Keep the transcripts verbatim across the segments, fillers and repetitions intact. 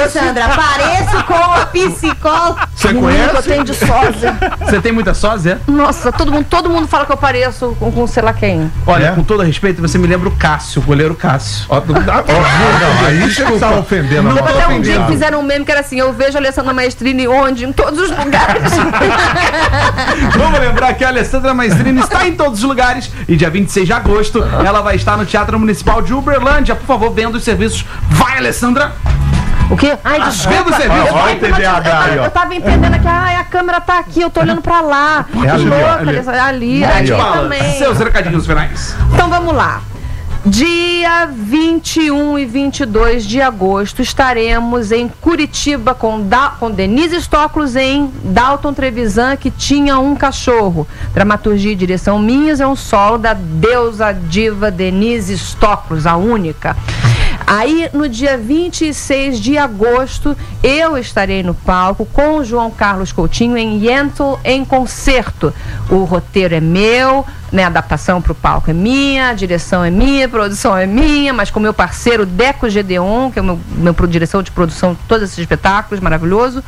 Alessandra, pareço com a psicóloga. Você Menino, conhece? eu tenho de sósia. Você tem muita sósia? Nossa, todo mundo, todo mundo fala que eu pareço com, com sei lá quem. Olha, É? com todo respeito, você me lembra o Cássio, o goleiro Cássio. Ó, não, dá- ó, não, aí você tá ofendendo a Não, nossa até um dia que convidada. fizeram um meme que era assim, eu vejo a Alessandra Maestrini onde? Em todos os lugares. Vamos lembrar que a Alessandra Maestrini está em todos os lugares e dia vinte e seis de agosto ela vai estar no Teatro Municipal de Uberlândia. Por favor, vendo os serviços. Vai, Alessandra! O quê? Ai, desculpa. Vendo o serviço. Eu tava Olha o T D A H aí, eu, ó. eu tava entendendo que ai, a câmera tá aqui, eu tô olhando pra lá. É ali, ó, louca, ali. Alessandra, ali, Aí, ali ó. Fala, também. seus recadinhos finais. Então vamos lá. Dia vinte e um e vinte e dois de agosto estaremos em Curitiba com, da, com Denise Stoklos em Dalton Trevisan, que tinha um cachorro. Dramaturgia e direção minhas, é um solo da deusa diva Denise Stoklos, a única. Aí, no dia vinte e seis de agosto, eu estarei no palco com o João Carlos Coutinho em Yentl em concerto. O roteiro é meu, né, a adaptação para o palco é minha, a direção é minha, a produção é minha, mas com meu parceiro Deco Gedeon, que é o meu, meu pro- direção de produção de todos esses espetáculos, maravilhoso.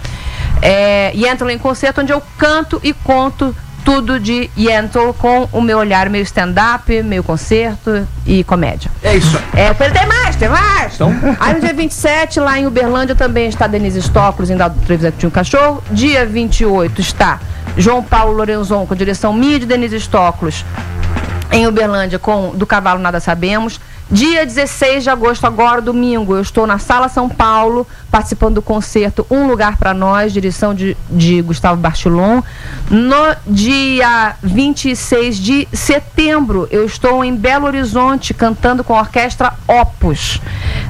É, Yentl em concerto, onde eu canto e conto tudo de Yentl com o meu olhar meio stand-up, meio concerto e comédia. É isso aí. É, tem mais, tem mais. Então. Aí no dia vinte e sete, lá em Uberlândia, também está Denise Stoklos, em Dado Trevisan, que tinha um cachorro. Dia vinte e oito está João Paulo Lorenzon, com direção minha de Denise Stoklos, em Uberlândia, com Do Cavalo Nada Sabemos. Dia dezesseis de agosto, agora domingo, eu estou na Sala São Paulo, participando do concerto Um Lugar Pra Nós, direção de, de Gustavo Bartolon. No dia vinte e seis de setembro, eu estou em Belo Horizonte, cantando com a orquestra Opus.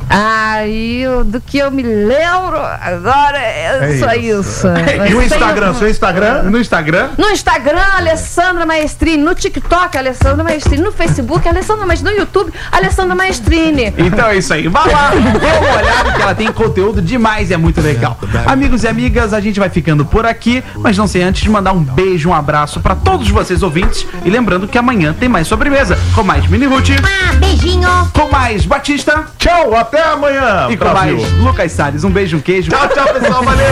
Aí, do que eu me lembro, agora é, É só isso. isso. E o Instagram, seu Instagram? No Instagram? No Instagram, Alessandra Maestrini. No TikTok, Alessandra Maestrini. No Facebook, Alessandra Maestrini. No YouTube, Alessandra Maestrini. Então é isso aí. Vai lá, dê uma olhada que ela tem conteúdo demais e é muito legal. Amigos e amigas, a gente vai ficando por aqui, mas não sei antes de mandar um beijo, um abraço pra todos vocês ouvintes e lembrando que amanhã tem mais sobremesa, com mais Mini Ruth, Ah, beijinho. com mais Batista Tchau, até amanhã. e com Brasil. mais Lucas Salles. Um beijo, um queijo. Tchau, tchau, pessoal. Valeu.